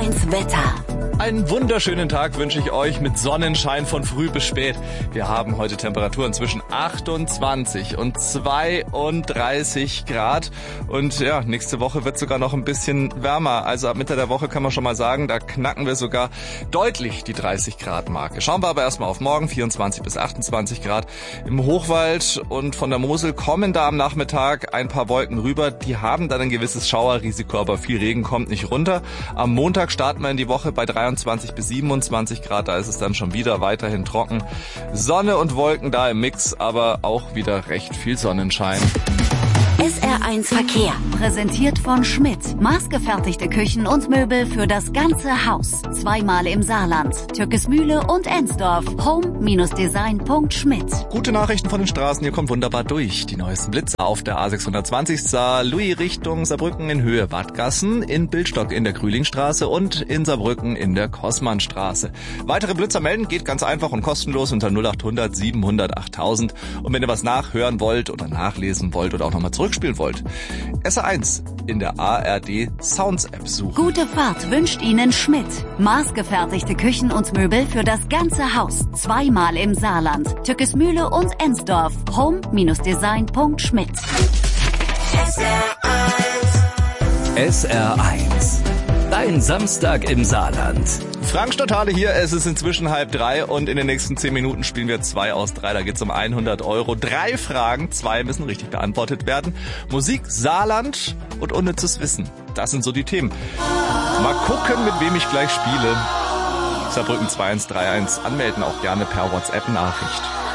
SR1 Wetter. Einen wunderschönen Tag wünsche ich euch mit Sonnenschein von früh bis spät. Wir haben heute Temperaturen zwischen 28 und 32 Grad. Und ja, nächste Woche wird sogar noch ein bisschen wärmer. Also ab Mitte der Woche kann man schon mal sagen, da knacken wir sogar deutlich die 30 Grad Marke. Schauen wir aber erstmal auf morgen, 24 bis 28 Grad. Im Hochwald und von der Mosel kommen da am Nachmittag ein paar Wolken rüber. Die haben dann ein gewisses Schauerrisiko, aber viel Regen kommt nicht runter. Am Montag starten wir in die Woche bei 23 bis 27 Grad, da ist es dann schon wieder weiterhin trocken. Sonne und Wolken da im Mix, aber auch wieder recht viel Sonnenschein. SR1 Verkehr. Präsentiert von Schmidt. Maßgefertigte Küchen und Möbel für das ganze Haus. Zweimal im Saarland. Türkesmühle und Ensdorf. Home-design.schmidt. Gute Nachrichten von den Straßen, hier kommt wunderbar durch. Die neuesten Blitzer auf der A620 Saar-Louis Richtung Saarbrücken in Höhe Wattgassen, in Bildstock in der Krülingstraße und in Saarbrücken in der Kossmannstraße. Weitere Blitzer melden geht ganz einfach und kostenlos unter 0800 700 8000. Und wenn ihr was nachhören wollt oder nachlesen wollt oder auch nochmal zurückspielen wollt, SR1 in der ARD Sounds App suchen. Gute Fahrt wünscht Ihnen Schmidt. Maßgefertigte Küchen und Möbel für das ganze Haus. Zweimal im Saarland. Türkesmühle und Ensdorf. Home-design.schmidt. SR1. Dein Samstag im Saarland. Frank Stadthalle hier, es ist inzwischen 2:30 und in den nächsten 10 Minuten spielen wir 2 aus 3. Da geht's um 100 Euro. 3 Fragen, 2 müssen richtig beantwortet werden. Musik, Saarland und unnützes Wissen. Das sind so die Themen. Mal gucken, mit wem ich gleich spiele. Saarbrücken 2131 anmelden, auch gerne per WhatsApp-Nachricht.